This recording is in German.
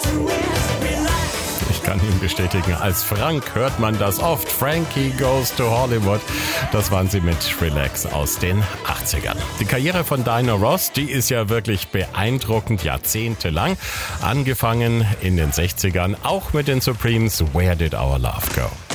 Ich kann ihn bestätigen, als Frank hört man das oft. Frankie Goes to Hollywood. Das waren sie mit Relax aus den 80ern. Die Karriere von Diana Ross, die ist ja wirklich beeindruckend, jahrzehntelang. Angefangen in den 60ern, auch mit den Supremes Where Did Our Love Go?